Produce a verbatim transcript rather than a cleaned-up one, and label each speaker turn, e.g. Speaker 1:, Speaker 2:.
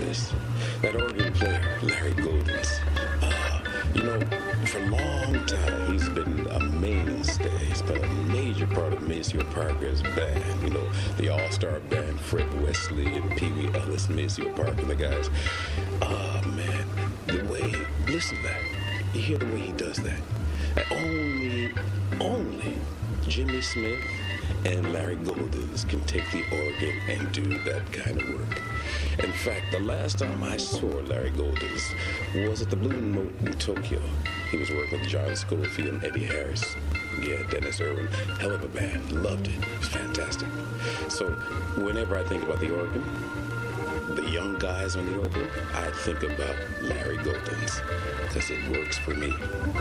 Speaker 1: this. That organ player, Larry Goldens. Uh, you know, for a long time, he's been a mainstay. He's been a major part of Maceo Parker's band. You know, the all-star band, Fred Wesley and Pee Wee Ellis, Maceo Parker, and the guys. Oh, man, the way, listen to that. You hear the way he does that. Only, only Jimmy Smith and Larry Goldens can take the organ and do that kind of work. In fact, the last time I saw Larry Goldens was at the Blue Note in Tokyo. He was working with John Scofield and Eddie Harris. Yeah, Dennis Irwin. Hell of a band. Loved it. It was fantastic. So whenever I think about the organ, the young guys on the organ, I think about Larry Goldens because it works for me.